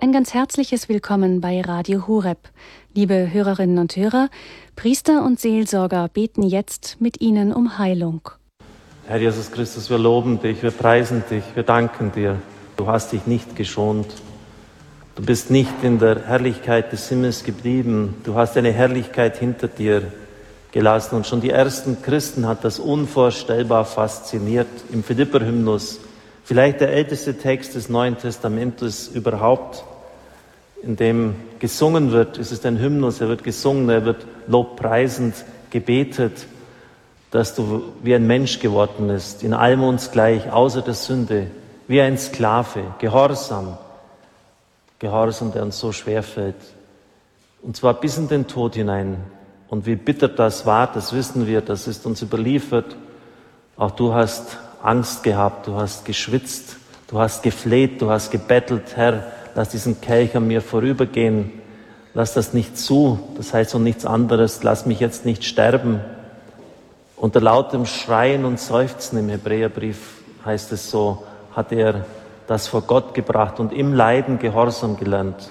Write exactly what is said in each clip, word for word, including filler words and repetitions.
Ein ganz herzliches Willkommen bei Radio Horeb. Liebe Hörerinnen und Hörer, Priester und Seelsorger beten jetzt mit Ihnen um Heilung. Herr Jesus Christus, wir loben dich, wir preisen dich, wir danken dir. Du hast dich nicht geschont. Du bist nicht in der Herrlichkeit des Himmels geblieben. Du hast deine Herrlichkeit hinter dir gelassen. Und schon die ersten Christen hat das unvorstellbar fasziniert im Philipper-Hymnus. Vielleicht der älteste Text des Neuen Testamentes überhaupt, in dem gesungen wird. Es ist ein Hymnus, er wird gesungen, er wird lobpreisend gebetet, dass du wie ein Mensch geworden bist, in allem uns gleich, außer der Sünde, wie ein Sklave, gehorsam, Gehorsam, der uns so schwer fällt. Und zwar bis in den Tod hinein. Und wie bitter das war, das wissen wir, das ist uns überliefert. Auch du hast Angst gehabt, du hast geschwitzt, du hast gefleht, du hast gebettelt, Herr, lass diesen Kelch an mir vorübergehen, lass das nicht zu, das heißt so nichts anderes, lass mich jetzt nicht sterben. Unter lautem Schreien und Seufzen im Hebräerbrief heißt es so, hat er das vor Gott gebracht und im Leiden Gehorsam gelernt.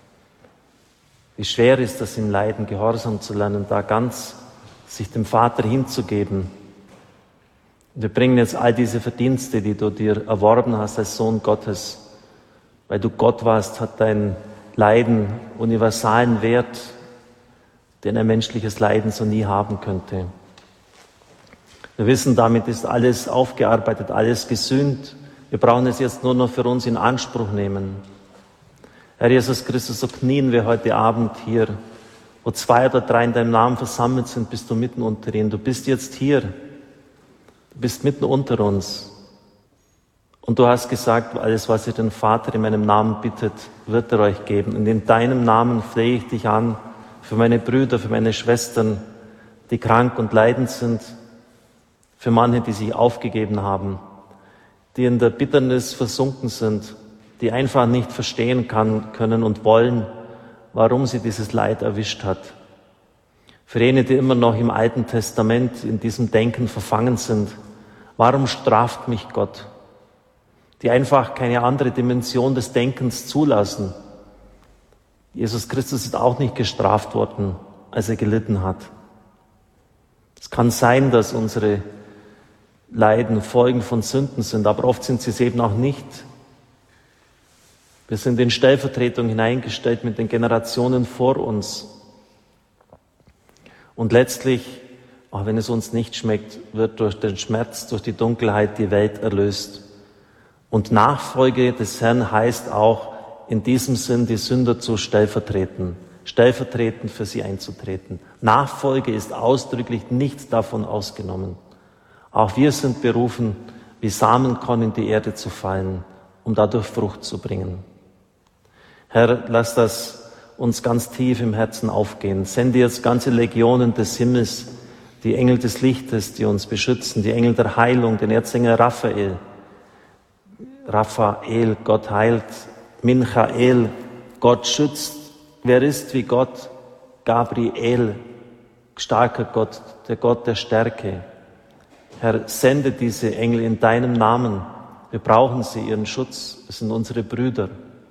Wie schwer ist das, im Leiden Gehorsam zu lernen, da ganz sich dem Vater hinzugeben. Wir bringen jetzt all diese Verdienste, die du dir erworben hast als Sohn Gottes. Weil du Gott warst, hat dein Leiden universalen Wert, den ein menschliches Leiden so nie haben könnte. Wir wissen, damit ist alles aufgearbeitet, alles gesühnt. Wir brauchen es jetzt nur noch für uns in Anspruch nehmen. Herr Jesus Christus, so knien wir heute Abend hier, wo zwei oder drei in deinem Namen versammelt sind, bist du mitten unter ihnen. Du bist jetzt hier. Du bist mitten unter uns. Und du hast gesagt, alles, was ihr den Vater in meinem Namen bittet, wird er euch geben. Und in deinem Namen flehe ich dich an, für meine Brüder, für meine Schwestern, die krank und leidend sind, für manche, die sich aufgegeben haben, die in der Bitternis versunken sind, die einfach nicht verstehen kann, können und wollen, warum sie dieses Leid erwischt hat. Für jene, die immer noch im Alten Testament in diesem Denken verfangen sind, warum straft mich Gott? Die einfach keine andere Dimension des Denkens zulassen. Jesus Christus ist auch nicht gestraft worden, als er gelitten hat. Es kann sein, dass unsere Leiden Folgen von Sünden sind, aber oft sind sie es eben auch nicht. Wir sind in Stellvertretung hineingestellt mit den Generationen vor uns. Und letztlich, auch wenn es uns nicht schmeckt, wird durch den Schmerz, durch die Dunkelheit die Welt erlöst. Und Nachfolge des Herrn heißt auch, in diesem Sinn die Sünder zu stellvertreten, stellvertretend für sie einzutreten. Nachfolge ist ausdrücklich nicht davon ausgenommen. Auch wir sind berufen, wie Samenkorn in die Erde zu fallen, um dadurch Frucht zu bringen. Herr, lass das uns ganz tief im Herzen aufgehen. Sende jetzt ganze Legionen des Himmels, die Engel des Lichtes, die uns beschützen, die Engel der Heilung, den Erzengel Raphael. Raphael, Gott heilt. Michael, Gott schützt. Wer ist wie Gott? Gabriel, starker Gott, der Gott der Stärke. Herr, sende diese Engel in deinem Namen. Wir brauchen sie, ihren Schutz. Es sind unsere Brüder.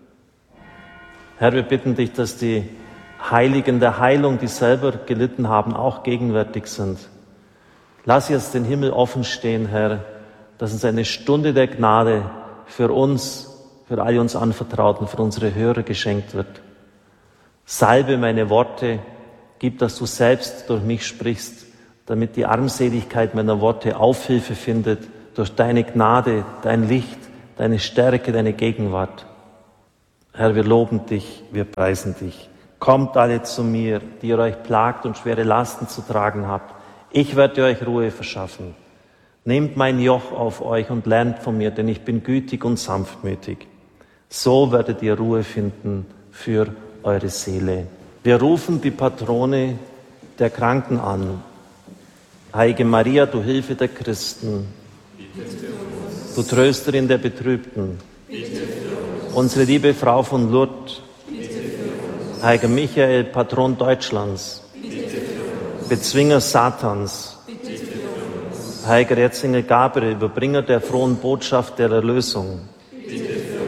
Herr, wir bitten dich, dass die Heiligen der Heilung, die selber gelitten haben, auch gegenwärtig sind. Lass jetzt den Himmel offen stehen, Herr, dass uns eine Stunde der Gnade für uns, für alle uns Anvertrauten, für unsere Hörer geschenkt wird. Salbe meine Worte, gib, dass du selbst durch mich sprichst, damit die Armseligkeit meiner Worte Aufhilfe findet durch deine Gnade, dein Licht, deine Stärke, deine Gegenwart. Herr, wir loben dich, wir preisen dich. Kommt alle zu mir, die ihr euch plagt und schwere Lasten zu tragen habt. Ich werde euch Ruhe verschaffen. Nehmt mein Joch auf euch und lernt von mir, denn ich bin gütig und sanftmütig. So werdet ihr Ruhe finden für eure Seele. Wir rufen die Patrone der Kranken an. Heilige Maria, du Hilfe der Christen, du Trösterin der Betrübten, unsere liebe Frau von Lourdes, Heiliger Michael, Patron Deutschlands, Bezwinger Satans, Heiliger Erzengel Gabriel, Überbringer der frohen Botschaft der Erlösung,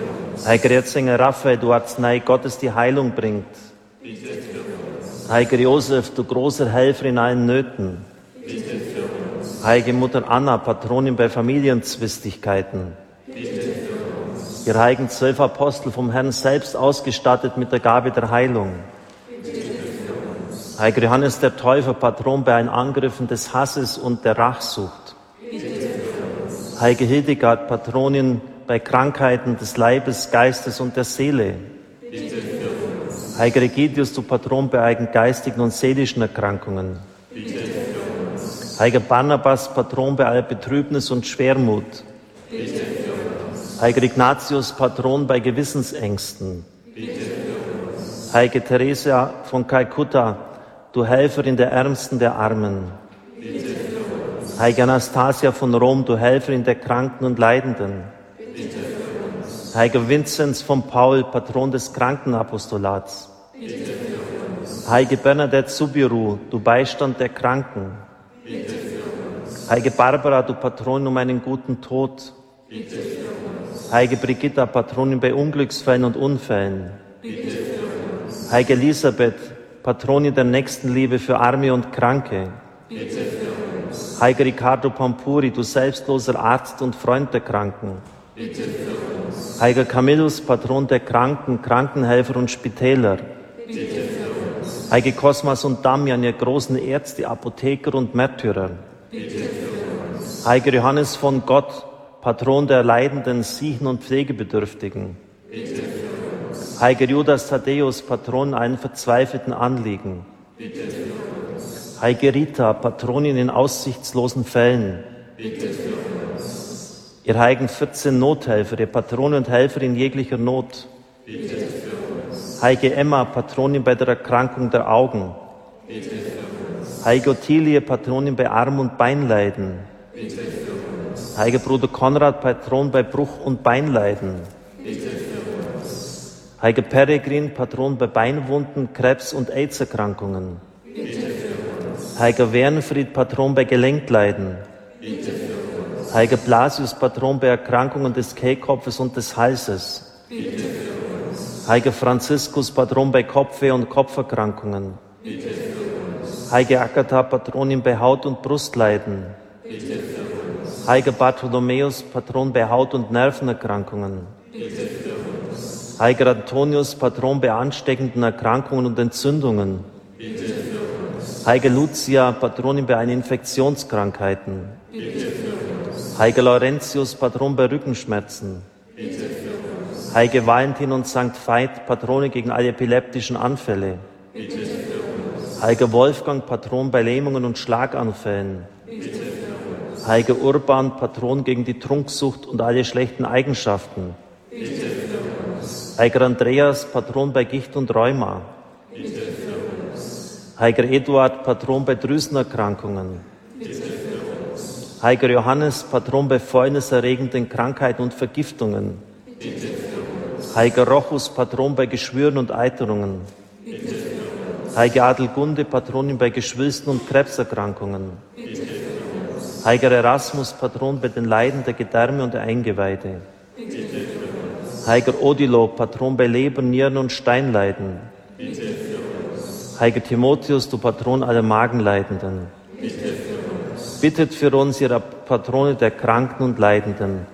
Heiliger Erzengel Raphael, du Arznei Gottes, die Heilung bringt. Bitte für uns. Heiliger Josef, du großer Helfer in allen Nöten. Bitte für uns. Heilige Mutter Anna, Patronin bei Familienzwistigkeiten. Bitte für uns. Ihr heiligen zwölf Apostel, vom Herrn selbst ausgestattet mit der Gabe der Heilung. Bitte für uns. Heiliger Johannes der Täufer, Patron bei allen Angriffen des Hasses und der Rachsucht. Bitte für uns. Heilige Hildegard, Patronin bei Krankheiten des Leibes, Geistes und der Seele. Bitte für uns. Heiliger Egidius, du Patron bei allen geistigen und seelischen Erkrankungen. Bitte für uns. Heiliger Barnabas, Patron bei aller Betrübnis und Schwermut. Bitte für uns. Heiliger Ignatius, Patron bei Gewissensängsten. Bitte für uns. Heilige Theresia von Kalkutta, du Helferin der Ärmsten der Armen. Bitte für uns. Heilige Anastasia von Rom, du Helferin der Kranken und Leidenden. Bitte für uns. Heiliger Vinzenz von Paul, Patron des Krankenapostolats. Bitte für uns. Heilige Bernadette Subiru, du Beistand der Kranken. Bitte für uns. Heilige Barbara, du Patron um einen guten Tod. Bitte für uns. Heilige Brigitta, Patronin bei Unglücksfällen und Unfällen. Bitte für uns. Heilige Elisabeth, Patronin der Nächstenliebe für Arme und Kranke. Bitte für uns. Heiliger Riccardo Pampuri, du selbstloser Arzt und Freund der Kranken. Bitte für uns. Heiliger Camillus, Patron der Kranken, Krankenhelfer und Spitäler. Bitte für uns. Heilige Cosmas und Damian, ihr großen Ärzte, Apotheker und Märtyrer. Bitte für uns. Heiliger Johannes von Gott, Patron der Leidenden, Siechen und Pflegebedürftigen. Bitte für uns. Heiliger Judas Thaddäus, Patron allen verzweifelten Anliegen. Bitte für uns. Heilige Rita, Patronin in aussichtslosen Fällen. Bitte für uns. Ihr heiligen vierzehn Nothelfer, ihr Patronin und Helfer in jeglicher Not. Bitte für uns. Heilige Emma, Patronin bei der Erkrankung der Augen. Bitte für uns. Heilige Ottilie, Patronin bei Arm- und Beinleiden. Bitte für uns. Heiliger Bruder Konrad, Patron bei Bruch- und Beinleiden. Bitte für uns. Heiliger Peregrin, Patron bei Beinwunden, Krebs- und AIDS-Erkrankungen. Bitte für uns. Heiliger Wernfried, Patron bei Gelenkleiden. Bitte für uns. Heiliger Blasius, Patron bei Erkrankungen des Kehlkopfes und des Halses. Bitte für uns. Heiliger Franziskus, Patron bei Kopfweh und Kopferkrankungen. Bitte für uns. Heilige Agatha, Patronin bei Haut- und Brustleiden. Bitte für uns. Heiliger Bartholomäus, Patron bei Haut- und Nervenerkrankungen. Bitte für uns. Heiliger Antonius, Patron bei ansteckenden Erkrankungen und Entzündungen. Bitte für uns. Heilige Lucia, Patronin bei allen Infektionskrankheiten. Bitte für uns. Heiliger Laurentius, Patron bei Rückenschmerzen. Bitte für uns. Heilige Valentin und Sankt Veit, Patrone gegen alle epileptischen Anfälle. Bitte für uns. Heiliger Wolfgang, Patron bei Lähmungen und Schlaganfällen. Bitte für uns. Heiliger Urban, Patron gegen die Trunksucht und alle schlechten Eigenschaften. Bitte für uns. Heiliger Andreas, Patron bei Gicht und Rheuma. Bitte für uns. Heiliger Eduard, Patron bei Drüsenerkrankungen. Bitte für uns. Heiliger Johannes, Patron bei fäulniserregenden Krankheiten und Vergiftungen. Bitte für uns. Heiliger Rochus, Patron bei Geschwüren und Eiterungen. Bitte für uns. Heilige Adelgunde, Patronin bei Geschwülsten und Krebserkrankungen. Bitte für uns. Heiliger Erasmus, Patron bei den Leiden der Gedärme und der Eingeweide. Bitte für uns. Heiliger Odilo, Patron bei Leber, Nieren und Steinleiden. Bitte für uns. Heiliger Timotheus, du Patron aller Magenleidenden. Bitte für uns. Bittet für uns, ihr Patrone der Kranken und Leidenden.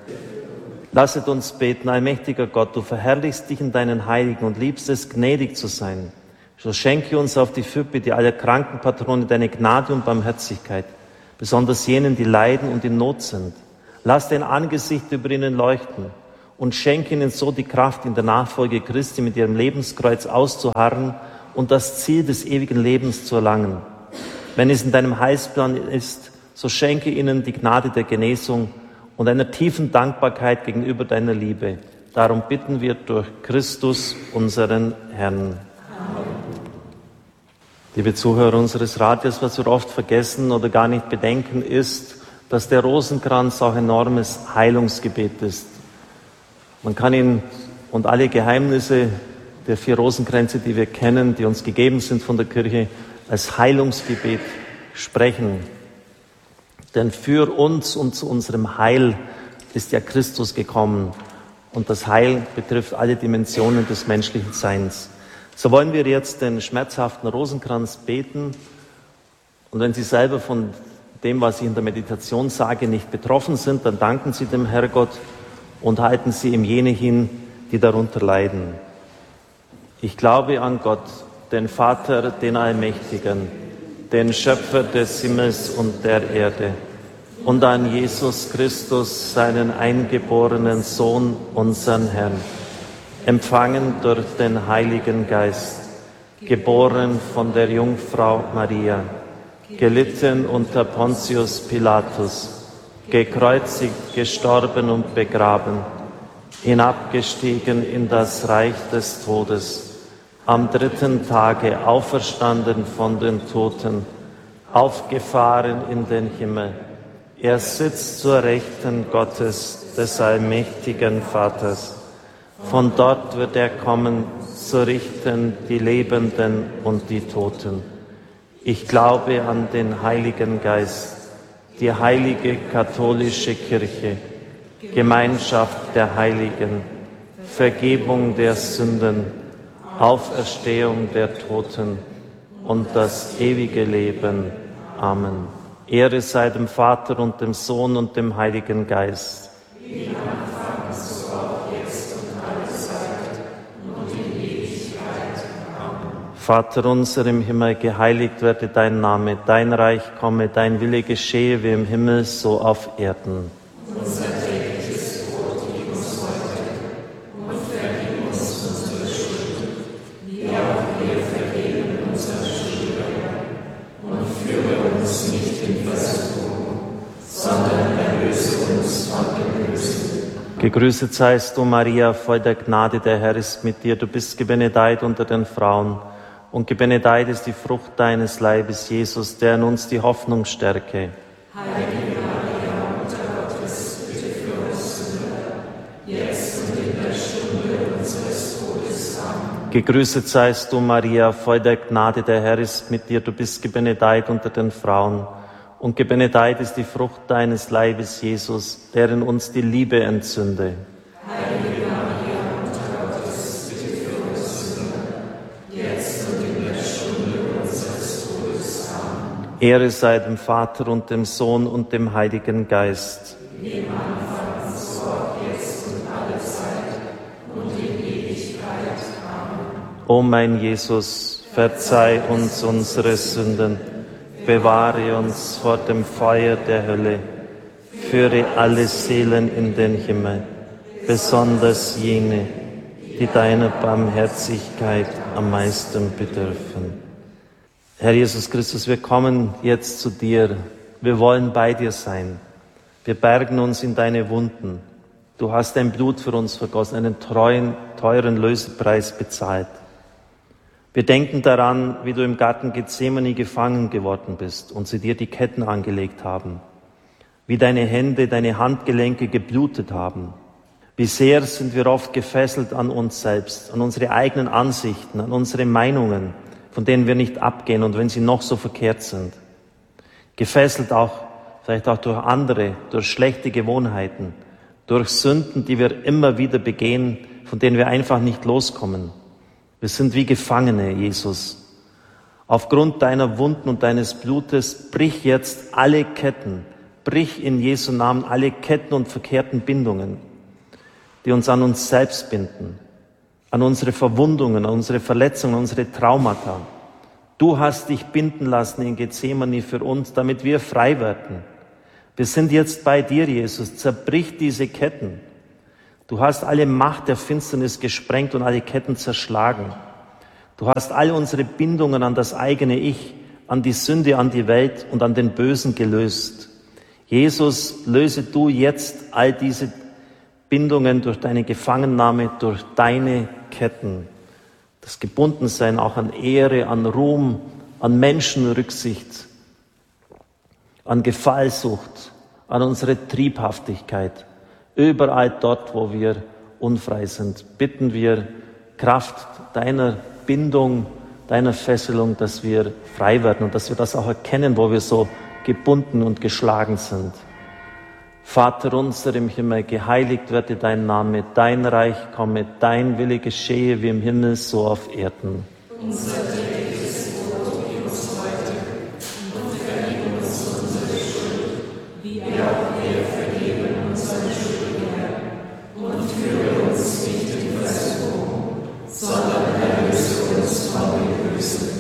Lasset uns beten, allmächtiger Gott, du verherrlichst dich in deinen Heiligen und liebst es, gnädig zu sein. So schenke uns auf die Fürbitte aller Krankenpatrone deine Gnade und Barmherzigkeit, besonders jenen, die leiden und in Not sind. Lass dein Angesicht über ihnen leuchten und schenke ihnen so die Kraft, in der Nachfolge Christi mit ihrem Lebenskreuz auszuharren und das Ziel des ewigen Lebens zu erlangen. Wenn es in deinem Heilsplan ist, so schenke ihnen die Gnade der Genesung und einer tiefen Dankbarkeit gegenüber deiner Liebe. Darum bitten wir durch Christus, unseren Herrn. Liebe Zuhörer unseres Radios, was wir oft vergessen oder gar nicht bedenken, ist, dass der Rosenkranz auch ein enormes Heilungsgebet ist. Man kann ihn und alle Geheimnisse der vier Rosenkränze, die wir kennen, die uns gegeben sind von der Kirche, als Heilungsgebet sprechen. Denn für uns und zu unserem Heil ist ja Christus gekommen. Und das Heil betrifft alle Dimensionen des menschlichen Seins. So wollen wir jetzt den schmerzhaften Rosenkranz beten. Und wenn Sie selber von dem, was ich in der Meditation sage, nicht betroffen sind, dann danken Sie dem Herrgott und halten Sie ihm jene hin, die darunter leiden. Ich glaube an Gott, den Vater, den Allmächtigen, den Schöpfer des Himmels und der Erde, und an Jesus Christus, seinen eingeborenen Sohn, unseren Herrn, empfangen durch den Heiligen Geist, geboren von der Jungfrau Maria, gelitten unter Pontius Pilatus, gekreuzigt, gestorben und begraben, hinabgestiegen in das Reich des Todes, am dritten Tage auferstanden von den Toten, aufgefahren in den Himmel. Er sitzt zur Rechten Gottes, des allmächtigen Vaters. Von dort wird er kommen, zu richten die Lebenden und die Toten. Ich glaube an den Heiligen Geist, die heilige katholische Kirche, Gemeinschaft der Heiligen, Vergebung der Sünden, Auferstehung der Toten und das ewige Leben. Amen. Ehre sei dem Vater und dem Sohn und dem Heiligen Geist. Wie am Anfang, so auch jetzt und alle Zeit und in Ewigkeit. Amen. Vater unser im Himmel, geheiligt werde dein Name, dein Reich komme, dein Wille geschehe wie im Himmel, so auf Erden. Unser tägliches Brot gib uns heute und vergib uns unsere Schuld, wie auch wir vergeben unseren Schuldigern. Und führe uns nicht in Versuchung, sondern erlöse uns von dem Bösen. Gegrüßet seist du, Maria, voll der Gnade, der Herr ist mit dir. Du bist gebenedeit unter den Frauen. Und gebenedeit ist die Frucht deines Leibes, Jesus, der in uns die Hoffnung stärke. Heilige Maria, Mutter Gottes, bitte für uns Sünder, jetzt und in der Stunde unseres Todes. Amen. Gegrüßet seist du, Maria, voll der Gnade, der Herr ist mit dir. Du bist gebenedeit unter den Frauen. Und gebenedeit ist die Frucht deines Leibes, Jesus, der in uns die Liebe entzünde. Heilige Maria, Mutter Gottes, bitte für uns Sünder, jetzt und in der Stunde unseres Todes. Amen. Ehre sei dem Vater und dem Sohn und dem Heiligen Geist. Wie am Anfang, so auch jetzt und alle Zeit und in Ewigkeit. Amen. O mein Jesus, verzeih uns unsere Sünden, bewahre uns vor dem Feuer der Hölle, führe alle Seelen in den Himmel, besonders jene, die deiner Barmherzigkeit am meisten bedürfen. Herr Jesus Christus, wir kommen jetzt zu dir. Wir wollen bei dir sein. Wir bergen uns in deine Wunden. Du hast dein Blut für uns vergossen, einen treuen, teuren Lösepreis bezahlt. Wir denken daran, wie du im Garten Gethsemane gefangen geworden bist und sie dir die Ketten angelegt haben, wie deine Hände, deine Handgelenke geblutet haben. Wie sehr sind wir oft gefesselt an uns selbst, an unsere eigenen Ansichten, an unsere Meinungen, von denen wir nicht abgehen und wenn sie noch so verkehrt sind. Gefesselt auch, vielleicht auch durch andere, durch schlechte Gewohnheiten, durch Sünden, die wir immer wieder begehen, von denen wir einfach nicht loskommen. Wir sind wie Gefangene, Jesus. Aufgrund deiner Wunden und deines Blutes brich jetzt alle Ketten, brich in Jesu Namen alle Ketten und verkehrten Bindungen, die uns an uns selbst binden, an unsere Verwundungen, an unsere Verletzungen, an unsere Traumata. Du hast dich binden lassen in Gethsemane für uns, damit wir frei werden. Wir sind jetzt bei dir, Jesus. Zerbrich diese Ketten. Du hast alle Macht der Finsternis gesprengt und alle Ketten zerschlagen. Du hast all unsere Bindungen an das eigene Ich, an die Sünde, an die Welt und an den Bösen gelöst. Jesus, löse du jetzt all diese Bindungen durch deine Gefangennahme, durch deine Ketten. Das Gebundensein auch an Ehre, an Ruhm, an Menschenrücksicht, an Gefallsucht, an unsere Triebhaftigkeit. Überall dort, wo wir unfrei sind, bitten wir Kraft deiner Bindung, deiner Fesselung, dass wir frei werden und dass wir das auch erkennen, wo wir so gebunden und geschlagen sind. Vater unser im Himmel, geheiligt werde dein Name, dein Reich komme, dein Wille geschehe wie im Himmel, so auf Erden. Unser tägliches Brot gib uns heute und vergib uns unsere Schuld, wie auch wir vergeben unseren Schuldigern. Und führe uns nicht in Versuchung, sondern erlöse uns von dem Bösen.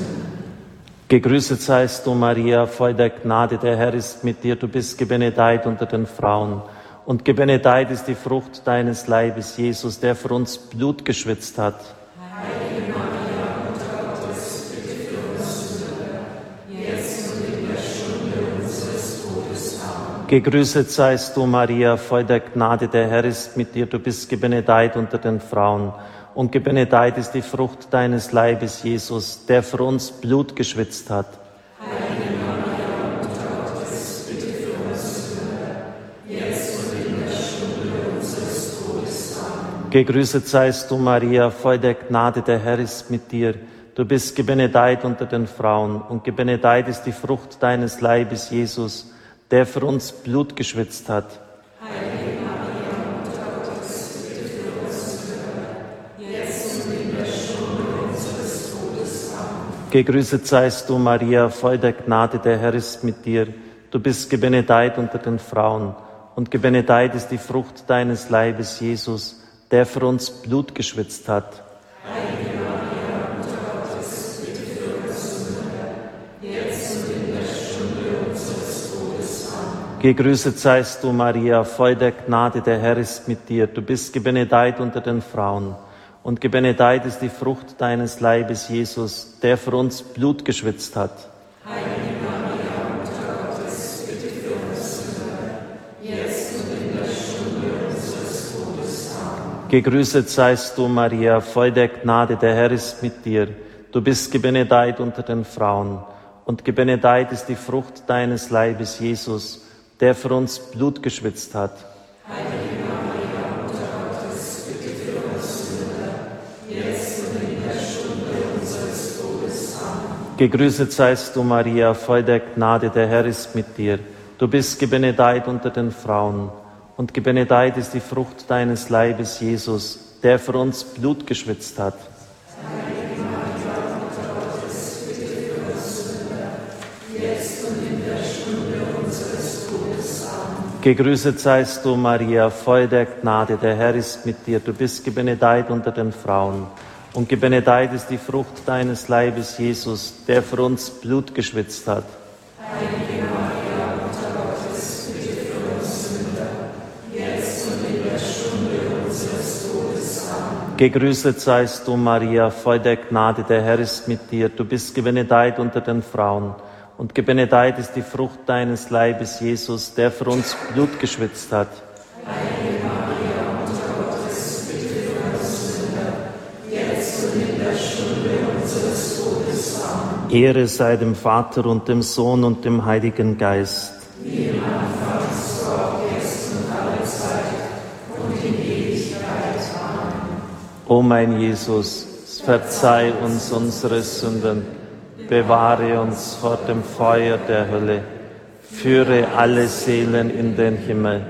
Gegrüßet seist du, Maria, voll der Gnade, der Herr ist mit dir. Du bist gebenedeit unter den Frauen. Und gebenedeit ist die Frucht deines Leibes, Jesus, der für uns Blut geschwitzt hat. Heilige Maria, Mutter Gottes, bitte für uns Sünder, jetzt und in der Stunde unseres Todes. Amen. Gegrüßet seist du, Maria, voll der Gnade, der Herr ist mit dir. Du bist gebenedeit unter den Frauen. Und gebenedeit ist die Frucht deines Leibes, Jesus, der für uns Blut geschwitzt hat. Heilige Maria, Mutter Gottes, bitte für uns Sünder, jetzt und in der Stunde unseres Todes. Amen. Gegrüßet seist du, Maria, voll der Gnade, der Herr ist mit dir. Du bist gebenedeit unter den Frauen. Und gebenedeit ist die Frucht deines Leibes, Jesus, der für uns Blut geschwitzt hat. Heilige Maria, Mutter Gottes, bitte für uns Sünder, jetzt und in der Stunde unseres Todes. Amen. Gegrüßet seist du, Maria, voll der Gnade, der Herr ist mit dir. Du bist gebenedeit unter den Frauen. Und gebenedeit ist die Frucht deines Leibes, Jesus, der für uns Blut geschwitzt hat. Heilige Maria, Mutter Gottes, bitte für uns Sünder, jetzt und in der Stunde unseres Todes. Amen. Gegrüßet seist du, Maria, voll der Gnade, der Herr ist mit dir. Du bist gebenedeit unter den Frauen. Und gebenedeit ist die Frucht deines Leibes, Jesus, der für uns Blut geschwitzt hat. Heilige Maria, Mutter Gottes, bitte für uns Sünder, jetzt und in der Stunde unseres Todes. Amen. Gegrüßet seist du, Maria, voll der Gnade, der Herr ist mit dir. Du bist gebenedeit unter den Frauen. Und gebenedeit ist die Frucht deines Leibes, Jesus, der für uns Blut geschwitzt hat. Heilige Maria, Mutter Gottes, bitte für uns Sünder, jetzt und in der Stunde unseres Todes. Amen. Gegrüßet seist du, Maria, voll der Gnade, der Herr ist mit dir. Du bist gebenedeit unter den Frauen. Und gebenedeit ist die Frucht deines Leibes, Jesus, der für uns Blut geschwitzt hat. Heilige Maria, Mutter Gottes, bitte für uns Sünder, jetzt und in der Stunde unseres Todes. Amen. Gegrüßet seist du, Maria, voll der Gnade, der Herr ist mit dir. Du bist gebenedeit unter den Frauen. Und gebenedeit ist die Frucht deines Leibes, Jesus, der für uns Blut geschwitzt hat. Heilige Maria, Mutter Gottes, bitte für uns Sünder, jetzt und in der Stunde unseres Todes. Amen. Gegrüßet seist du, Maria, voll der Gnade, der Herr ist mit dir. Du bist gebenedeit unter den Frauen. Und gebenedeit ist die Frucht deines Leibes, Jesus, der für uns Blut geschwitzt hat. Heilige Maria, Mutter Gottes, bitte für uns Sünder, jetzt und in der Stunde unseres Todes. Amen. Ehre sei dem Vater und dem Sohn und dem Heiligen Geist. Wie im Anfang, so auch jetzt und alle Zeit und in Ewigkeit. Amen. O mein Jesus, verzeih uns unsere Sünden, bewahre uns vor dem Feuer der Hölle, führe alle Seelen in den Himmel,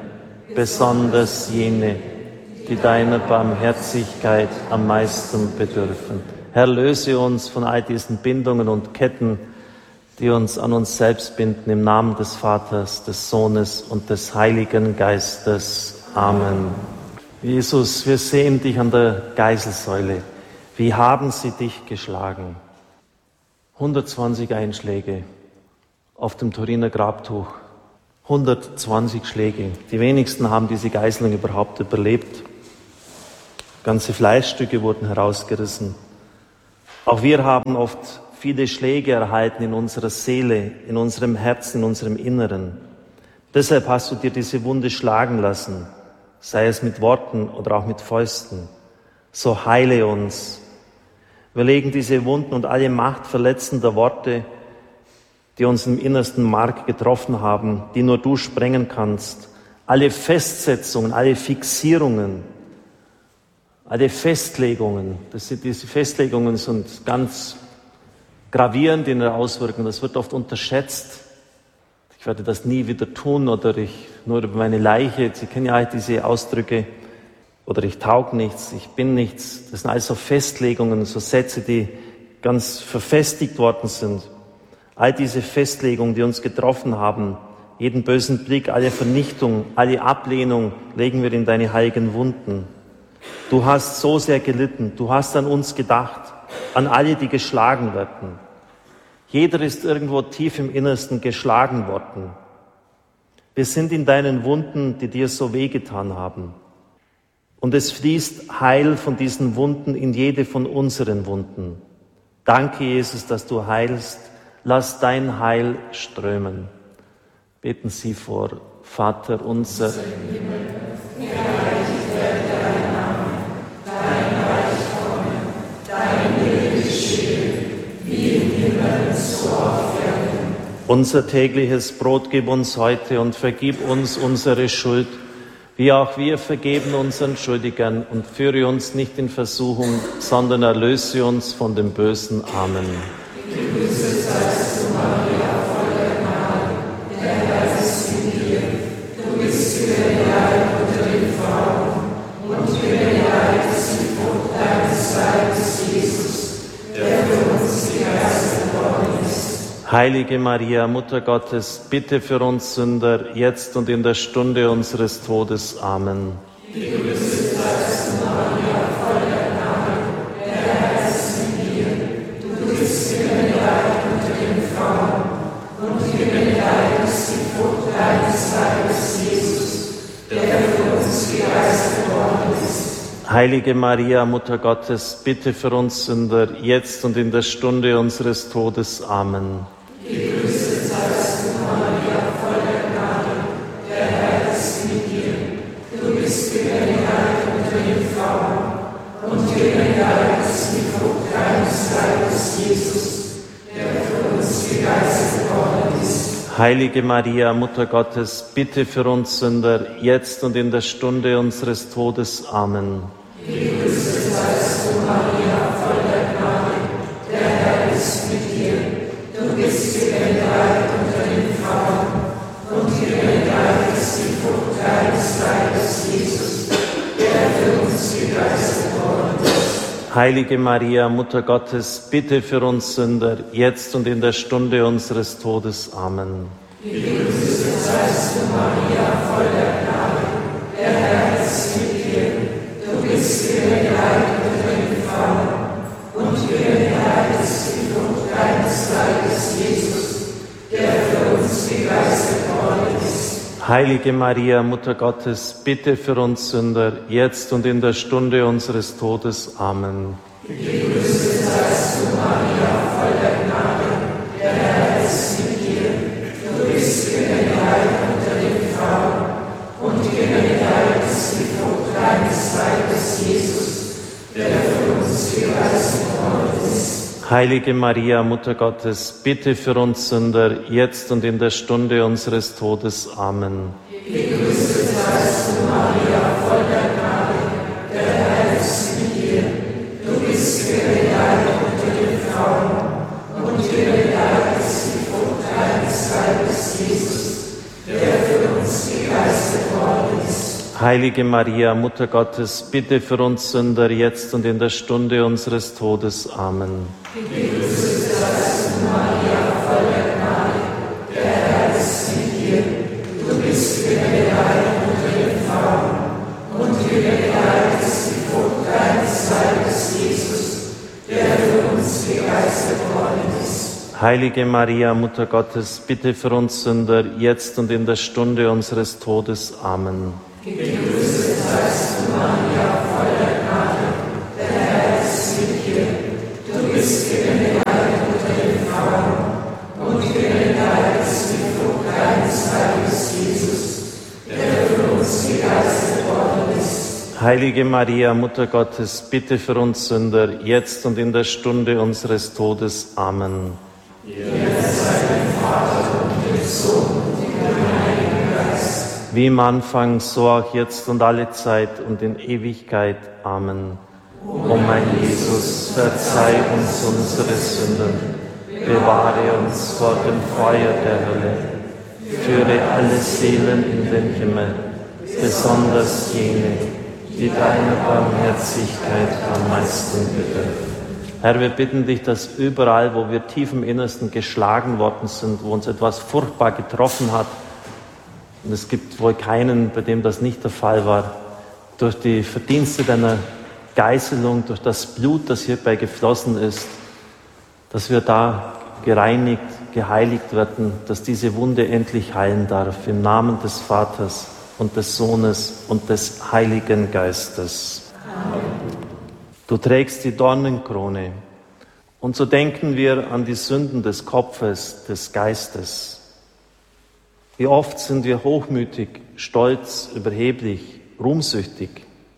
besonders jene, die deiner Barmherzigkeit am meisten bedürfen. Herr, löse uns von all diesen Bindungen und Ketten, die uns an uns selbst binden, im Namen des Vaters, des Sohnes und des Heiligen Geistes. Amen. Jesus, wir sehen dich an der Geißelsäule. Wie haben sie dich geschlagen? hundertzwanzig Einschläge auf dem Turiner Grabtuch. hundertzwanzig Schläge. Die wenigsten haben diese Geißelung überhaupt überlebt. Ganze Fleischstücke wurden herausgerissen. Auch wir haben oft viele Schläge erhalten in unserer Seele, in unserem Herzen, in unserem Inneren. Deshalb hast du dir diese Wunde schlagen lassen, sei es mit Worten oder auch mit Fäusten. So heile uns. Wir legen diese Wunden und alle Macht verletzender Worte, die uns im innersten Mark getroffen haben, die nur du sprengen kannst, alle Festsetzungen, alle Fixierungen, alle Festlegungen, das sind, diese Festlegungen sind ganz gravierend in der Auswirkung, das wird oft unterschätzt. Ich werde das nie wieder tun oder ich nur über meine Leiche. Sie kennen ja all diese Ausdrücke. Oder ich taug nichts, ich bin nichts. Das sind also Festlegungen, so Sätze, die ganz verfestigt worden sind. All diese Festlegungen, die uns getroffen haben, jeden bösen Blick, alle Vernichtung, alle Ablehnung legen wir in deine heiligen Wunden. Du hast so sehr gelitten, du hast an uns gedacht, an alle, die geschlagen werden. Jeder ist irgendwo tief im Innersten geschlagen worden. Wir sind in deinen Wunden, die dir so wehgetan haben. Und es fließt Heil von diesen Wunden in jede von unseren Wunden. Danke, Jesus, dass du heilst. Lass dein Heil strömen. Beten Sie vor. Vater unser. Unser tägliches Brot gib uns heute und vergib uns unsere Schuld, wie auch wir vergeben unseren Schuldigern, und führe uns nicht in Versuchung, sondern erlöse uns von dem Bösen. Amen. Gegrüßet seist du, Maria, voller Gnade, der Herr ist mit dir. Du bist gebenedeit unter den Frauen, und gebenedeit ist die Frucht deines Leibes, Jesus, der für uns gegeistert worden ist. Heilige Maria, Mutter Gottes, bitte für uns Sünder, jetzt und in der Stunde unseres Todes. Amen. Gegrüßet seist du, Maria, voller Gnade, der Herr ist mit dir. Du bist gebenedeit unter den Frauen, und gebenedeit ist die Frucht deines Leibes, Jesus, der für uns gegeistert worden ist. Heilige Maria, Mutter Gottes, bitte für uns Sünder, jetzt und in der Stunde unseres Todes. Amen. Gegrüßet seist du, Maria, voller Gnade, der Herr ist mit dir. Du bist gebenedeit unter den Frauen, und gebenedeit ist die Frucht deines Leibes, Jesus, der für uns gegeistert worden ist. Heilige Maria, Mutter Gottes, bitte für uns Sünder, jetzt und in der Stunde unseres Todes. Amen. Gegrüßet seist du, Maria, voller Gnade, der Herr ist mit dir. Du bist gebenedeit unter den Frauen, und gebenedeit ist die Frucht deines Leibes, Jesus, der für uns gegeistert worden ist. Heilige Maria, Mutter Gottes, bitte für uns Sünder, jetzt und in der Stunde unseres Todes. Amen. Gegrüßet seist du, Maria, voller Gnade, der Herr ist mit dir. Du bist gebenedeit unter den Frauen, und gebenedeit ist die Frucht deines Leibes, Jesus, der für uns gegeistert worden ist. Heilige Maria, Mutter Gottes, bitte für uns Sünder, jetzt und in der Stunde unseres Todes. Amen. Gegrüßet seist du, Maria, voller Gnade, der Herr ist mit dir. Du bist gebenedeit unter den Frauen, und gebenedeit ist die Frucht deines Leibes, Jesus, der für uns gegeistert worden ist. Heilige Maria, Mutter Gottes, bitte für uns Sünder, jetzt und in der Stunde unseres Todes. Amen. Gegrüßet seist du, Maria, voller Gnade, der Herr ist mit dir. Du bist gebenedeit unter den Frauen, und gebenedeit ist die Frucht deines Leibes, Jesus, der für uns gegeistert worden ist. Heilige Maria, Mutter Gottes, bitte für uns Sünder, jetzt und in der Stunde unseres Todes. Amen. Gegrüßet seist du, Maria, voller Gnade, der Herr ist mit dir. Du bist gebenedeit unter den Frauen, und gebenedeit ist die Frucht deines Leibes, Jesus, der für uns gegeistert worden ist. Heilige Maria, Mutter Gottes, bitte für uns Sünder, jetzt und in der Stunde unseres Todes. Amen. Gegrüßet seist du, Maria, voller Gnade, der Herr ist mit dir. Du bist gebenedeit unter den Frauen, und gebenedeit ist die Frucht deines Leibes, Jesus, der für uns gegeistert worden ist. Heilige Maria, Mutter Gottes, bitte für uns Sünder, jetzt und in der Stunde unseres Todes. Amen. Jetzt sei dem Vater und dem Sohn und dem Heiligen Geist. Wie im Anfang, so auch jetzt und alle Zeit und in Ewigkeit. Amen. O mein Jesus, verzeih uns unsere Sünden, bewahre uns vor dem Feuer der Hölle, Führe alle Seelen in den Himmel, besonders jene, die deiner Barmherzigkeit am meisten bedürfen. Herr, wir bitten dich, dass überall, wo wir tief im Innersten geschlagen worden sind, wo uns etwas furchtbar getroffen hat, und es gibt wohl keinen, bei dem das nicht der Fall war, durch die Verdienste deiner Geißelung, durch das Blut, das hierbei geflossen ist, dass wir da gereinigt, geheiligt werden, dass diese Wunde endlich heilen darf, im Namen des Vaters und des Sohnes und des Heiligen Geistes. Amen. Du trägst die Dornenkrone, und so denken wir an die Sünden des Kopfes, des Geistes. Wie oft sind wir hochmütig, stolz, überheblich, ruhmsüchtig,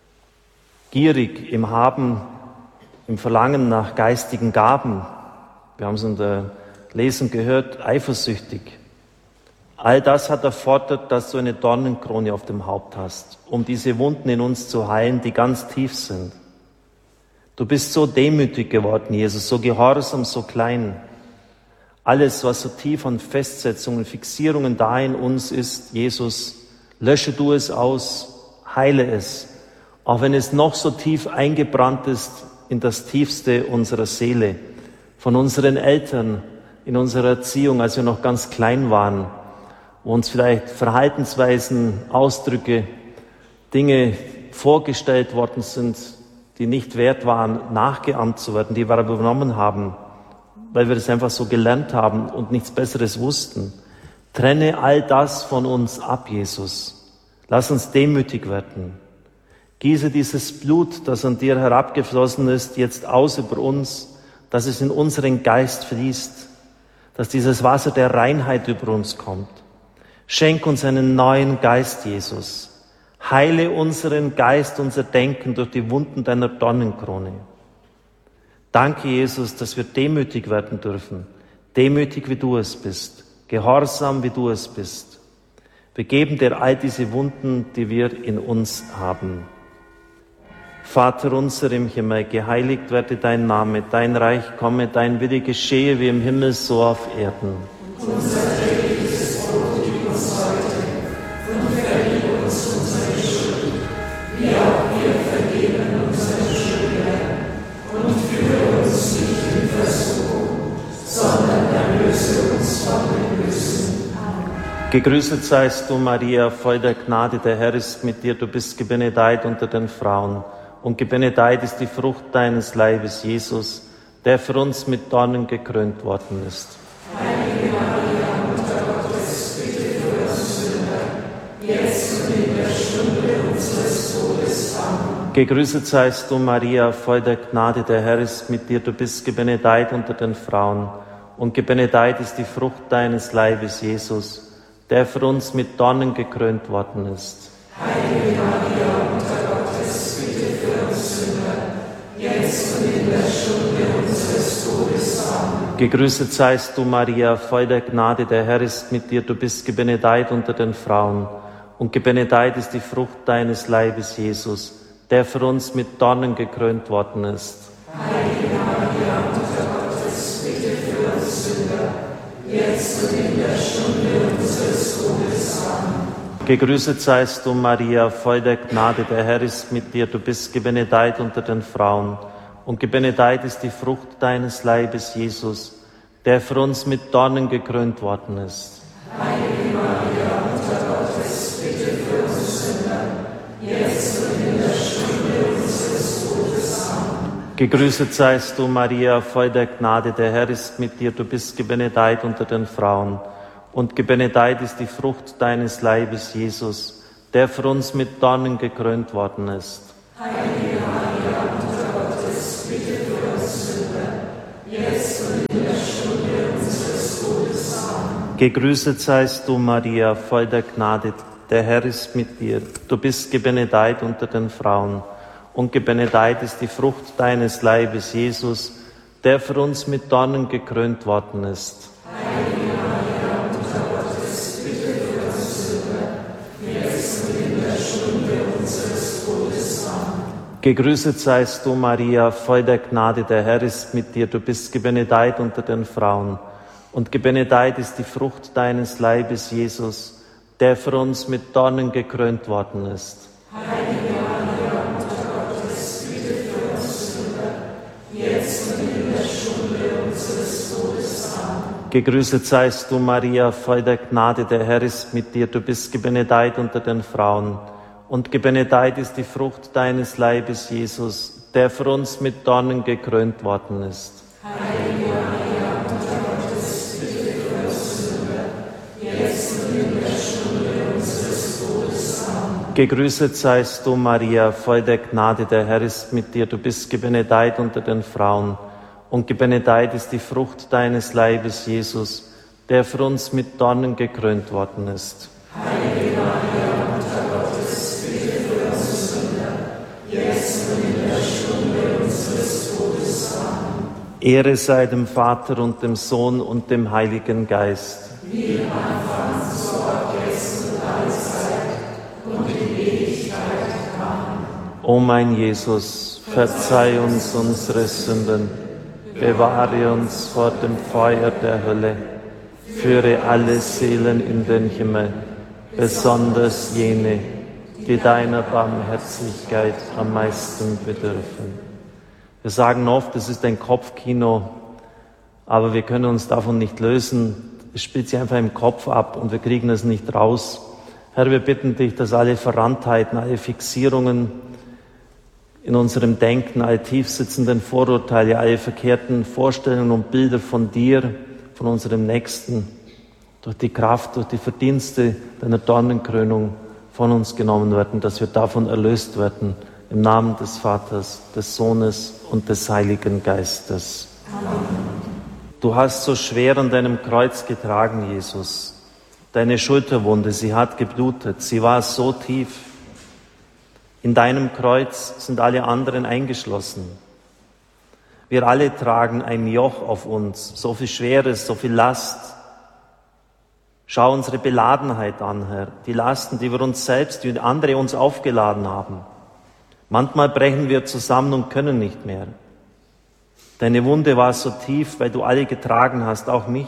gierig im Haben, im Verlangen nach geistigen Gaben. Wir haben es in der Lesung gehört, eifersüchtig. All das hat erfordert, dass du eine Dornenkrone auf dem Haupt hast, um diese Wunden in uns zu heilen, die ganz tief sind. Du bist so demütig geworden, Jesus, so gehorsam, so klein. Alles, was so tief an Festsetzungen, Fixierungen da in uns ist, Jesus, lösche du es aus, heile es, auch wenn es noch so tief eingebrannt ist in das Tiefste unserer Seele, von unseren Eltern, in unserer Erziehung, als wir noch ganz klein waren, wo uns vielleicht Verhaltensweisen, Ausdrücke, Dinge vorgestellt worden sind, die nicht wert waren, nachgeahmt zu werden, die wir aber übernommen haben, weil wir das einfach so gelernt haben und nichts Besseres wussten. Trenne all das von uns ab, Jesus. Lass uns demütig werden. Gieße dieses Blut, das an dir herabgeflossen ist, jetzt aus über uns, dass es in unseren Geist fließt, dass dieses Wasser der Reinheit über uns kommt. Schenk uns einen neuen Geist, Jesus. Heile unseren Geist, unser Denken durch die Wunden deiner Dornenkrone. Danke, Jesus, dass wir demütig werden dürfen. Demütig, wie du es bist. Gehorsam, wie du es bist. Wir geben dir all diese Wunden, die wir in uns haben. Vater unser im Himmel, geheiligt werde dein Name, dein Reich komme, dein Wille geschehe wie im Himmel, so auf Erden. Unser tägliches Brot gib uns heute und vergib uns unsere Schuld, wie auch wir vergeben unseren Schuldigern. Und führe uns nicht in Versuchung, sondern erlöse uns von dem Bösen. Amen. Gegrüßet seist du, Maria, voll der Gnade, der Herr ist mit dir, du bist gebenedeit unter den Frauen. Und gebenedeit ist die Frucht deines Leibes, Jesus, der für uns mit Dornen gekrönt worden ist. Heilige Maria, Mutter Gottes, bitte für uns Sünder, jetzt und in der Stunde unseres Todes. Amen. Gegrüßet seist du, Maria, voll der Gnade, der Herr ist mit dir, du bist gebenedeit unter den Frauen. Und gebenedeit ist die Frucht deines Leibes, Jesus, der für uns mit Dornen gekrönt worden ist. Heilige Maria, Mutter Gottes, bitte für uns Sünder, jetzt und in der Stunde unseres Todes. Amen. Gegrüßet seist du, Maria, voll der Gnade, der Herr ist mit dir, du bist gebenedeit unter den Frauen. Und gebenedeit ist die Frucht deines Leibes, Jesus, der für uns mit Dornen gekrönt worden ist. Heilige Maria, Mutter Gottes, bitte für uns Sünder, jetzt und in der Stunde unseres Todes. Amen. Gegrüßet seist du, Maria, voll der Gnade, der Herr ist mit dir, du bist gebenedeit unter den Frauen. Und gebenedeit ist die Frucht deines Leibes, Jesus, der für uns mit Dornen gekrönt worden ist. Heilige Maria, Mutter Gottes, bitte für uns Sünder, jetzt und in der Stunde unseres Todes. Amen. Gegrüßet seist du, Maria, voll der Gnade, der Herr ist mit dir, du bist gebenedeit unter den Frauen. Und gebenedeit ist die Frucht deines Leibes, Jesus, der für uns mit Dornen gekrönt worden ist. Heilige Maria, Mutter Gottes, bitte für uns Sünder, jetzt und in der Stunde unseres Todes. Amen. Gegrüßet seist du, Maria, voll der Gnade, der Herr ist mit dir. Du bist gebenedeit unter den Frauen. Und gebenedeit ist die Frucht deines Leibes, Jesus, der für uns mit Dornen gekrönt worden ist. Heilige Gegrüßet seist du, Maria, voll der Gnade, der Herr ist mit dir. Du bist gebenedeit unter den Frauen. Und gebenedeit ist die Frucht deines Leibes, Jesus, der für uns mit Dornen gekrönt worden ist. Heilige Maria, Mutter Gottes, bitte für uns Sünder, jetzt und in der Stunde unseres Todes. Amen. Gegrüßet seist du, Maria, voll der Gnade, der Herr ist mit dir. Du bist gebenedeit unter den Frauen. Und gebenedeit ist die Frucht deines Leibes, Jesus, der für uns mit Dornen gekrönt worden ist. Heilige Maria, Mutter Gottes, bitte für uns Sünder, jetzt und in der Stunde unseres Todes. Amen. Gegrüßet seist du, Maria, voll der Gnade, der Herr ist mit dir. Du bist gebenedeit unter den Frauen. Und gebenedeit ist die Frucht deines Leibes, Jesus, der für uns mit Dornen gekrönt worden ist. Heilige Maria, Mutter Gottes, bitte für uns Sünder, jetzt und in der Stunde unseres Todes. Amen. Ehre sei dem Vater und dem Sohn und dem Heiligen Geist. Wie im Anfang, so auch jetzt und alle Zeit und in Ewigkeit. Amen. O mein Jesus, verzeih uns unsere Sünden, bewahre uns vor dem Feuer der Hölle, führe alle Seelen in den Himmel, besonders jene, die deiner Barmherzigkeit am meisten bedürfen. Wir sagen oft, es ist ein Kopfkino, aber wir können uns davon nicht lösen. Es spielt sich einfach im Kopf ab und wir kriegen es nicht raus. Herr, wir bitten dich, dass alle Verranndheiten, alle Fixierungen in unserem Denken, alle tiefsitzenden Vorurteile, alle verkehrten Vorstellungen und Bilder von dir, von unserem Nächsten, durch die Kraft, durch die Verdienste deiner Dornenkrönung von uns genommen werden, dass wir davon erlöst werden. Im Namen des Vaters, des Sohnes und des Heiligen Geistes. Amen. Du hast so schwer an deinem Kreuz getragen, Jesus. Deine Schulterwunde, sie hat geblutet, sie war so tief. In deinem Kreuz sind alle anderen eingeschlossen. Wir alle tragen ein Joch auf uns, so viel Schweres, so viel Last. Schau unsere Beladenheit an, Herr, die Lasten, die wir uns selbst, die andere uns aufgeladen haben. Manchmal brechen wir zusammen und können nicht mehr. Deine Wunde war so tief, weil du alle getragen hast, auch mich.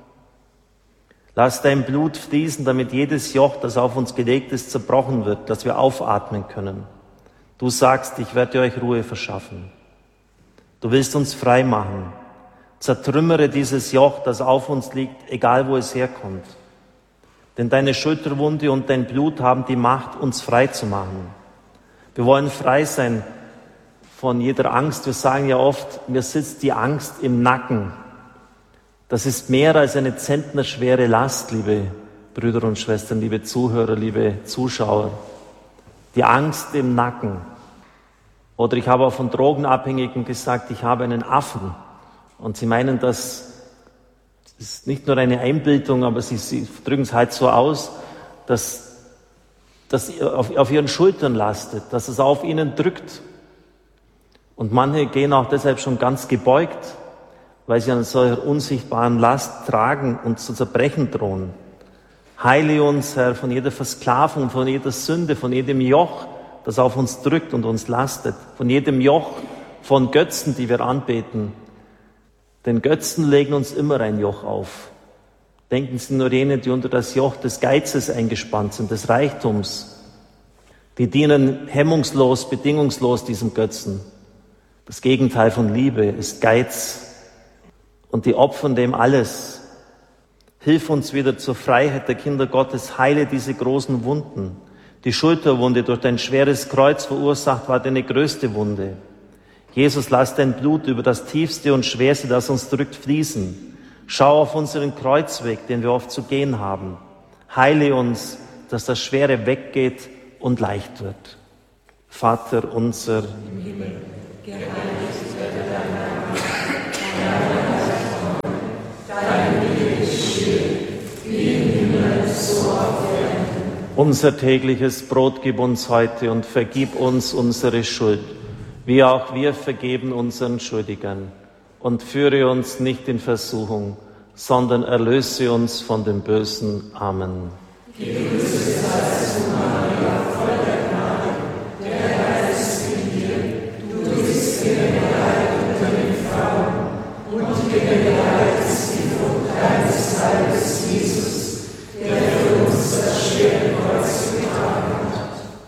Lass dein Blut fließen, damit jedes Joch, das auf uns gelegt ist, zerbrochen wird, dass wir aufatmen können. Du sagst, ich werde euch Ruhe verschaffen. Du willst uns frei machen. Zertrümmere dieses Joch, das auf uns liegt, egal wo es herkommt. Denn deine Schulterwunde und dein Blut haben die Macht, uns frei zu machen. Wir wollen frei sein von jeder Angst. Wir sagen ja oft, mir sitzt die Angst im Nacken. Das ist mehr als eine zentnerschwere Last, liebe Brüder und Schwestern, liebe Zuhörer, liebe Zuschauer. Die Angst im Nacken. Oder ich habe auch von Drogenabhängigen gesagt, ich habe einen Affen. Und sie meinen, das ist nicht nur eine Einbildung, aber sie, sie drücken es halt so aus, dass das auf, auf ihren Schultern lastet, dass es auf ihnen drückt. Und manche gehen auch deshalb schon ganz gebeugt, weil sie an solcher unsichtbaren Last tragen und zu zerbrechen drohen. Heile uns, Herr, von jeder Versklavung, von jeder Sünde, von jedem Joch, das auf uns drückt und uns lastet, von jedem Joch von Götzen, die wir anbeten. Denn Götzen legen uns immer ein Joch auf. Denken Sie nur jene, die unter das Joch des Geizes eingespannt sind, des Reichtums. Die dienen hemmungslos, bedingungslos diesem Götzen. Das Gegenteil von Liebe ist Geiz. Und die opfern dem alles. Hilf uns wieder zur Freiheit der Kinder Gottes. Heile diese großen Wunden. Die Schulterwunde durch dein schweres Kreuz verursacht war deine größte Wunde. Jesus, lass dein Blut über das Tiefste und Schwerste, das uns drückt, fließen. Schau auf unseren Kreuzweg, den wir oft zu gehen haben. Heile uns, dass das Schwere weggeht und leicht wird. Vater unser im Himmel, geheiligt werde dein Name, dein Wille geschehe, wie im Himmel, so auf Erden. Unser tägliches Brot gib uns heute und vergib uns unsere Schuld, wie auch wir vergeben unseren Schuldigern. Und führe uns nicht in Versuchung, sondern erlöse uns von dem Bösen. Amen. Gegrüßet seist du, Maria, voll der Gnade, der Herr ist mit dir. Du bist gebenedeit unter den Frauen, und gebenedeit ist die Frucht deines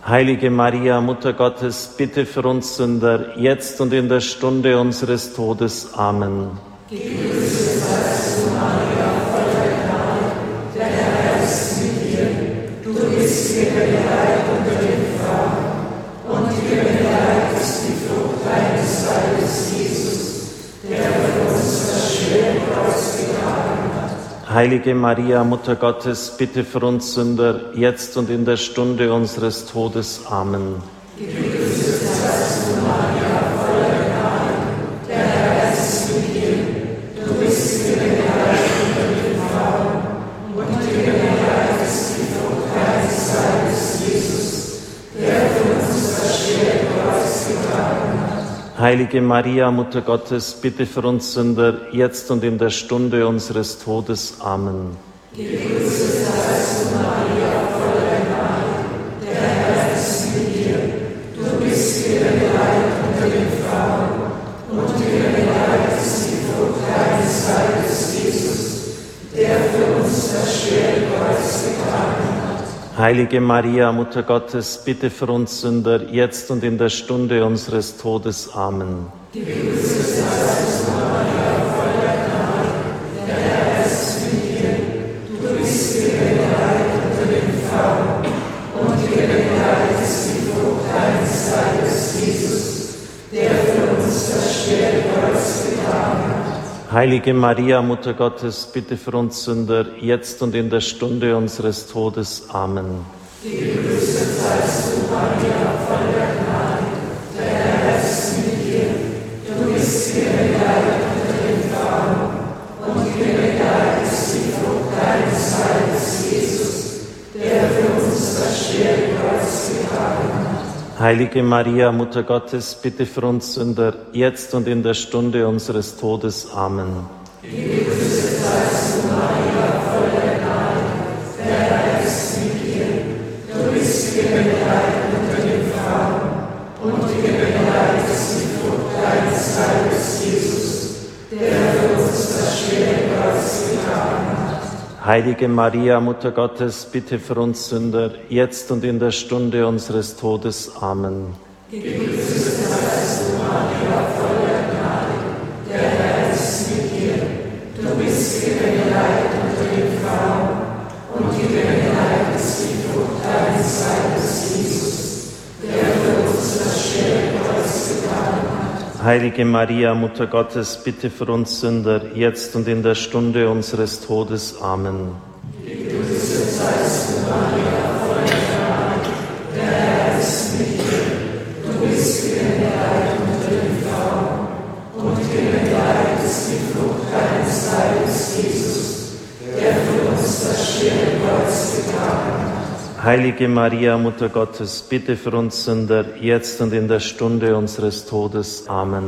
Heilige Maria, Mutter Gottes, bitte für uns Sünder, jetzt und in der Stunde unseres Todes. Amen. Gegrüßet seist du, Maria, voller Gnade, der Herr ist mit dir. Du bist gebenedeit unter den Frauen, und gebenedeit ist die Frucht deines Leibes, Jesus, der für uns das schwere Kreuz getragen hat. Heilige Maria, Mutter Gottes, bitte für uns Sünder, jetzt und in der Stunde unseres Todes. Amen. Gegrüßet seist du, Maria, voller Gnade, der Herr ist mit dir. Du bist gebenedeit unter den Frauen, und gebenedeit ist die Frucht deines Leibes, Jesus, der für uns das schwere Kreuz getragen hat. Heilige Maria, Mutter Gottes, bitte für uns Sünder, jetzt und in der Stunde unseres Todes. Amen. Gegrüßet seist du, Maria, voller Gnade, der Herr ist mit dir. Du bist gebenedeit unter den Frauen, und gebenedeit ist die Frucht deines Leibes, Jesus, der für uns das schwere Kreuz getragen hat. Heilige Maria, Mutter Gottes, bitte für uns Sünder, jetzt und in der Stunde unseres Todes. Amen. Gegrüßet seist du, Maria, voller Gnade, der Herr ist mit dir. Du bist gebenedeit unter den Frauen, und gebenedeit ist die Frucht deines Leibes, Jesus, der für uns das schwere Kreuz getragen hat. Heilige Maria, Mutter Gottes, bitte für uns Sünder, jetzt und in der Stunde unseres Todes. Amen. Gegrüßet seist du, Maria, voller Gnade, der Herr ist mit dir. Du bist gebenedeit unter den Frauen, und gebenedeit ist die Frucht deines Leibes, Jesus, der für uns das schwere Kreuz getragen hat. Heilige Maria, Mutter Gottes, bitte für uns Sünder, jetzt und in der Stunde unseres Todes. Amen. Gegrüßet seist du, Maria, voller Gnade, der Herr ist mit dir. Du bist gebenedeit unter den Frauen, und gebenedeit ist die Frucht deines Leibes, Jesus, der für uns das schwere Kreuz getragen hat. Heilige Maria, Mutter Gottes, bitte für uns Sünder, jetzt und in der Stunde unseres Todes. Amen. Gegrüßet seist du, Maria, voller Gnade, der Herr ist mit dir. Du bist gebenedeit unter den Frauen, und gebenedeit ist die Frucht deines Leibes, Jesus, der für uns das schwere Kreuz getragen hat. Heilige Maria, Mutter Gottes, bitte für uns Sünder, jetzt und in der Stunde unseres Todes. Amen. Gegrüßet seist du, Maria, voller Gnade, der Herr ist mit dir. Du bist gebenedeit unter den Frauen, und gebenedeit ist die Frucht deines Leibes, Jesus, der für uns das schwere Kreuz getragen hat. Heilige Maria, Mutter Gottes, bitte für uns Sünder, jetzt und in der Stunde unseres Todes. Amen.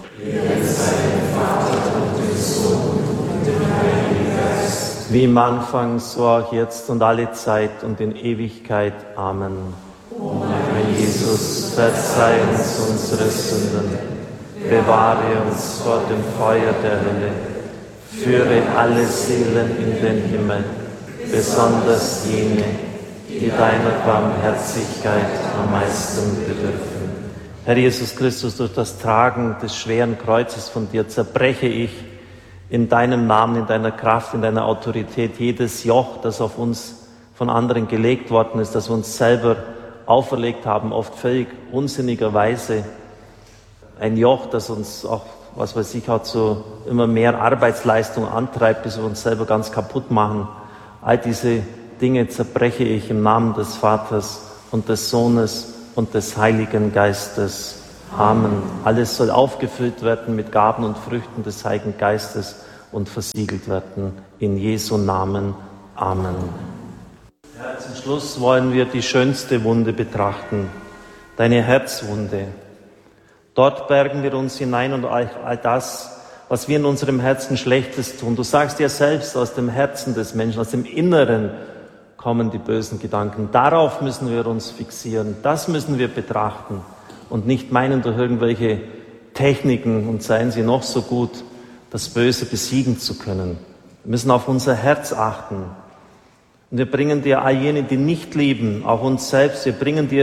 Wie im Anfang, so auch jetzt und alle Zeit und in Ewigkeit. Amen. O mein Jesus, verzeih uns unsere Sünden, bewahre uns vor dem Feuer der Hölle, führe alle Seelen in den Himmel, besonders jene, die deiner Barmherzigkeit am meisten bedürfen. Herr Jesus Christus, durch das Tragen des schweren Kreuzes von dir zerbreche ich in deinem Namen, in deiner Kraft, in deiner Autorität jedes Joch, das auf uns von anderen gelegt worden ist, das wir uns selber auferlegt haben, oft völlig unsinnigerweise. Ein Joch, das uns auch, was weiß ich, auch zu immer mehr Arbeitsleistung antreibt, bis wir uns selber ganz kaputt machen. All diese Dinge zerbreche ich im Namen des Vaters und des Sohnes und des Heiligen Geistes. Amen. Alles soll aufgefüllt werden mit Gaben und Früchten des Heiligen Geistes und versiegelt werden. In Jesu Namen. Amen. Ja, zum Schluss wollen wir die schönste Wunde betrachten, deine Herzwunde. Dort bergen wir uns hinein und all das, was wir in unserem Herzen Schlechtes tun. Du sagst ja selbst, aus dem Herzen des Menschen, aus dem Inneren kommen die bösen Gedanken. Darauf müssen wir uns fixieren, das müssen wir betrachten und nicht meinen, durch irgendwelche Techniken, und seien sie noch so gut, das Böse besiegen zu können. Wir müssen auf unser Herz achten. Und wir bringen dir all jene, die nicht lieben, auch uns selbst, wir bringen dir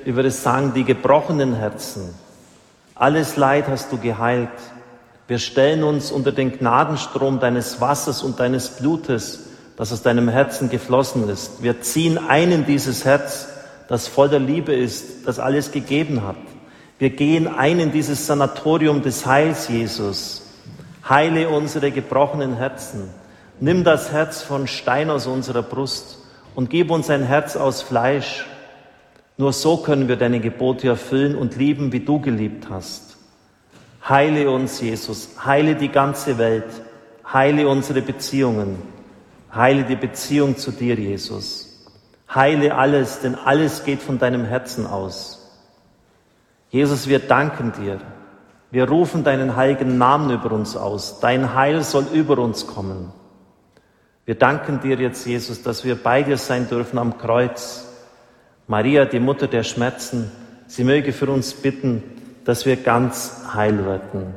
wie wir es sagen, die gebrochenen Herzen. Alles Leid hast du geheilt. Wir stellen uns unter den Gnadenstrom deines Wassers und deines Blutes, das aus deinem Herzen geflossen ist. Wir ziehen ein in dieses Herz, das voller Liebe ist, das alles gegeben hat. Wir gehen ein in dieses Sanatorium des Heils, Jesus. Heile unsere gebrochenen Herzen. Nimm das Herz von Stein aus unserer Brust und gib uns ein Herz aus Fleisch. Nur so können wir deine Gebote erfüllen und lieben, wie du geliebt hast. Heile uns, Jesus. Heile die ganze Welt. Heile unsere Beziehungen. Heile die Beziehung zu dir, Jesus. Heile alles, denn alles geht von deinem Herzen aus. Jesus, wir danken dir. Wir rufen deinen heiligen Namen über uns aus. Dein Heil soll über uns kommen. Wir danken dir jetzt, Jesus, dass wir bei dir sein dürfen am Kreuz. Maria, die Mutter der Schmerzen, sie möge für uns bitten, dass wir ganz heil werden.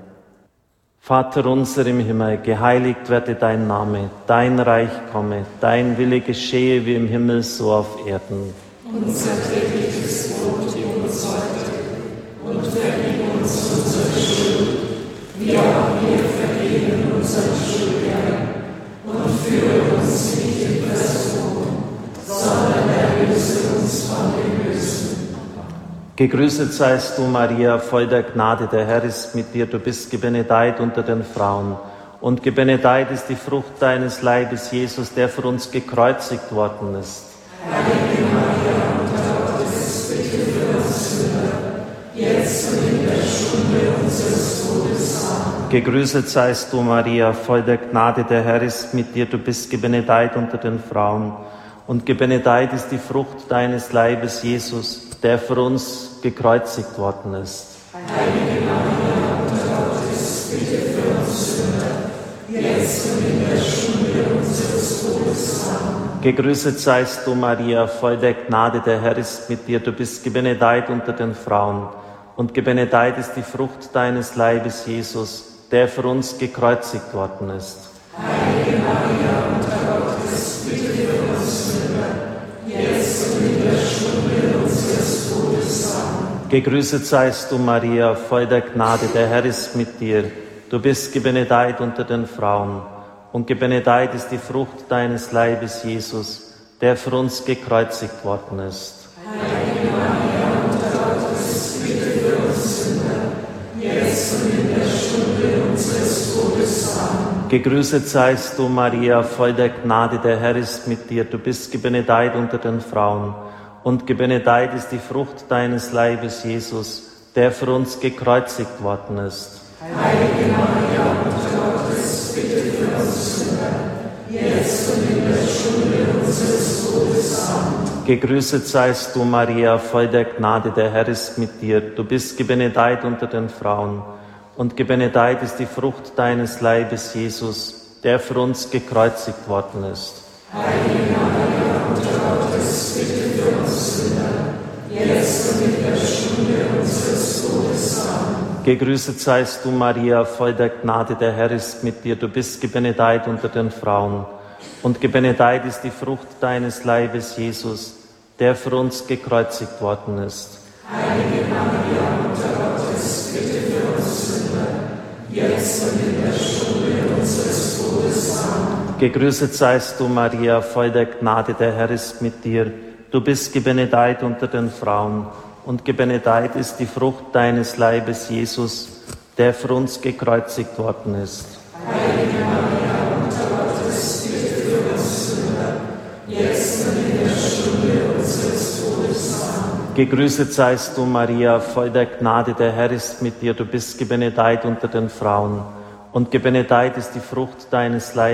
Vater unser im Himmel, geheiligt werde dein Name, dein Reich komme, dein Wille geschehe wie im Himmel, so auf Erden. Unser tägliches Brot gib uns heute und vergib uns unsere Schuld, wie auch wir vergeben unseren Schuldigern. Und führe uns nicht in Versuchung, sondern erlöse uns von dem Bösen. Gegrüßet seist du, Maria, voll der Gnade, der Herr ist mit dir. Du bist gebenedeit unter den Frauen. Und gebenedeit ist die Frucht deines Leibes, Jesus, der für uns gekreuzigt worden ist. Heilige Maria, Mutter Gottes, bitte für uns Sünder, jetzt und in der Stunde unseres Todes. Amen. Gegrüßet seist du, Maria, voll der Gnade, der Herr ist mit dir. Du bist gebenedeit unter den Frauen. Und gebenedeit ist die Frucht deines Leibes, Jesus, der für uns gekreuzigt worden ist. Heilige Maria, Mutter Gottes, bitte für uns Sünder, jetzt und in der Stunde unseres Todes. Amen. Gegrüßet seist du, Maria, voll der Gnade, der Herr ist mit dir. Du bist gebenedeit unter den Frauen. Und gebenedeit ist die Frucht deines Leibes, Jesus, der für uns gekreuzigt worden ist. Heilige Maria, Mutter Gottes, bitte für uns Sünder, jetzt und in der Stunde unseres Todes. Amen. Gegrüßet seist du, Maria, voll der Gnade, der Herr ist mit dir. Du bist gebenedeit unter den Frauen. Und gebenedeit ist die Frucht deines Leibes, Jesus, der für uns gekreuzigt worden ist. Heilige Maria, Mutter Gottes, bitte für uns Sünder, jetzt und in der Stunde unseres Todes. Amen. Gegrüßet seist du, Maria, voll der Gnade, der Herr ist mit dir. Du bist gebenedeit unter den Frauen. Und gebenedeit ist die Frucht deines Leibes, Jesus, der für uns gekreuzigt worden ist. Heilige Maria, Mutter Gottes, bitte für uns Sünder, jetzt und in der Stunde unseres Todes. Amen. Gegrüßet seist du, Maria, voll der Gnade, der Herr ist mit dir. Du bist gebenedeit unter den Frauen. Und gebenedeit ist die Frucht deines Leibes, Jesus, der für uns gekreuzigt worden ist. Heilige Maria, Mutter Gottes, bitte für uns Sünder, jetzt und in der Stunde unseres Todes. Amen. Gegrüßet seist du, Maria, voll der Gnade, der Herr ist mit dir. Du bist gebenedeit unter den Frauen. Und gebenedeit ist die Frucht deines Leibes, Jesus, der für uns gekreuzigt worden ist. Heilige Maria, Mutter Gottes, bitte für uns Sünder, jetzt und in der Stunde unseres Todes. Amen. Gegrüßet seist du, Maria, voll der Gnade, der Herr ist mit dir. Du bist gebenedeit unter den Frauen. Und gebenedeit ist die Frucht deines Leibes, Jesus, der für uns gekreuzigt worden ist. Heilige Maria, Mutter Gottes, bitte für uns Sünder, jetzt und in der Stunde unseres Todes. Amen. Gegrüßet seist du, Maria, voll der Gnade, der Herr ist mit dir. Du bist gebenedeit unter den Frauen. Und gebenedeit ist die Frucht deines Leibes,